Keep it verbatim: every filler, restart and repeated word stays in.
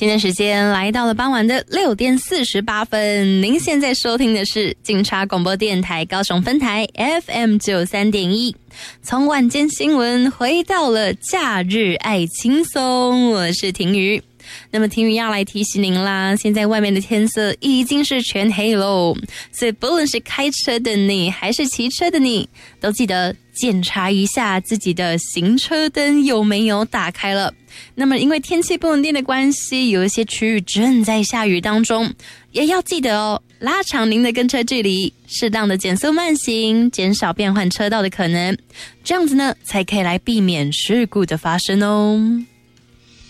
现在时间来到了傍晚的六点四十八分，您现在收听的是警察广播电台高雄分台 F M 九三点一。从晚间新闻回到了假日爱轻松，我是婷瑜。那么婷瑜要来提醒您啦，现在外面的天色已经是全黑喽，所以不论是开车的你还是骑车的你，都记得检查一下自己的行车灯有没有打开了。那么因为天气不稳定的关系，有一些区域正在下雨当中，也要记得哦，拉长您的跟车距离，适当的减速慢行，减少变换车道的可能，这样子呢才可以来避免事故的发生哦。